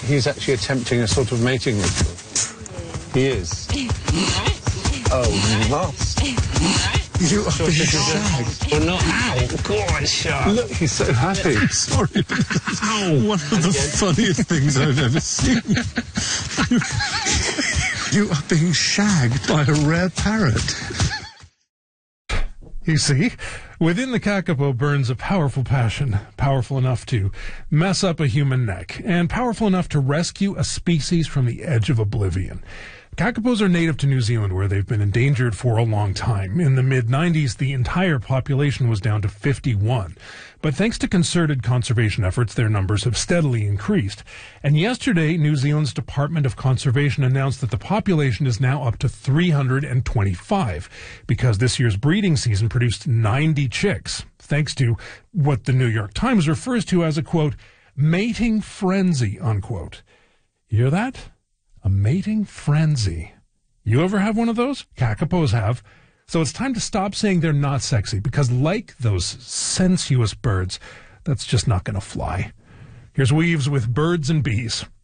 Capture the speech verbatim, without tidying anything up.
he's actually attempting a sort of mating ritual. He is. Oh, you must. You are being shagged. Well, not ow. God, shark. Look, he's so happy. Sorry. One of the funniest things I've ever seen. You are being shagged by a rare parrot. You see, within the kakapo burns a powerful passion, powerful enough to mess up a human neck, and powerful enough to rescue a species from the edge of oblivion. Kakapos are native to New Zealand, where they've been endangered for a long time. In the mid nineties, the entire population was down to fifty-one. But thanks to concerted conservation efforts, their numbers have steadily increased. And yesterday, New Zealand's Department of Conservation announced that the population is now up to three hundred twenty-five, because this year's breeding season produced ninety chicks, thanks to what the New York Times refers to as a, quote, mating frenzy, unquote. You hear that? A mating frenzy. You ever have one of those? Kakapos have. So it's time to stop saying they're not sexy, because like those sensuous birds, that's just not going to fly. Here's Weaves with Birds and Bees.